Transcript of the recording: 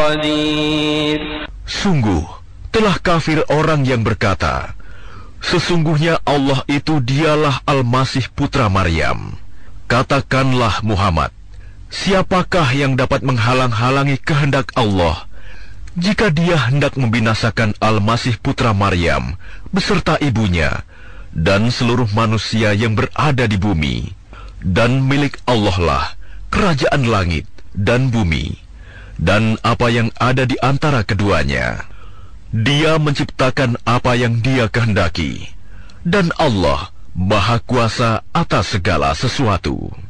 قدير. Sungguh, telah kafir orang yang berkata, sesungguhnya Allah itu dialah Al-Masih putra Maryam. Katakanlah Muhammad, siapakah yang dapat menghalang-halangi kehendak Allah jika dia hendak membinasakan Al-Masih putra Maryam beserta ibunya dan seluruh manusia yang berada di bumi? Dan milik Allah lah kerajaan langit dan bumi dan apa yang ada di antara keduanya. Dia menciptakan apa yang Dia kehendaki, dan Allah Maha Kuasa atas segala sesuatu.